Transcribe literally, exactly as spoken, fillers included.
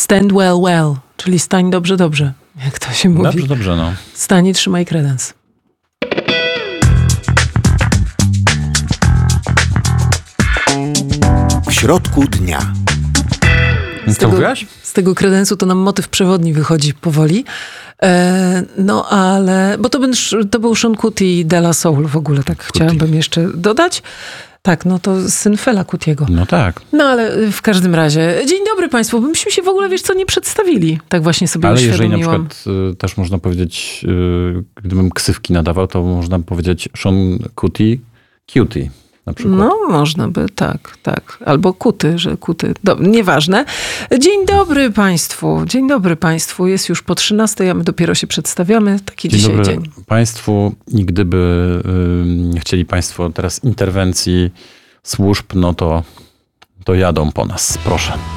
Stand well, well, czyli stań dobrze, dobrze, jak to się mówi. Dobrze, dobrze, no. Stań i trzymaj kredens. W środku dnia. Co tego, mówiłaś? Z tego kredensu to nam motyw przewodni wychodzi powoli. E, no ale, bo to, był, to był Sean Kuti de la Soul w ogóle, tak Kuti. chciałabym jeszcze dodać. Tak, no to syn Fela Kutiego. No tak. No ale w każdym razie, dzień dobry Państwu, bo myśmy się w ogóle, wiesz co, nie przedstawili. Tak właśnie sobie Ale jeżeli na uświadomiłam. przykład y, też można powiedzieć, y, gdybym ksywki nadawał, to można powiedzieć Sean Kuti, Cutie na przykład. No, można by, tak, tak. Albo kuty, że kuty. Do, nieważne. Dzień dobry Państwu. Dzień dobry Państwu. Jest już po trzynastej, a my dopiero się przedstawiamy. Taki Dzień dzisiaj dobry dzień. Państwu. I gdyby y, chcieli Państwo teraz interwencji służb, no to, to jadą po nas. Proszę.